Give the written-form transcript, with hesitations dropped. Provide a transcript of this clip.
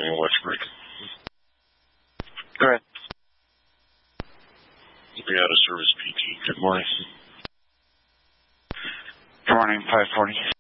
in Westbrook. Go ahead. Be out of service PT. Good morning. Good morning, 540.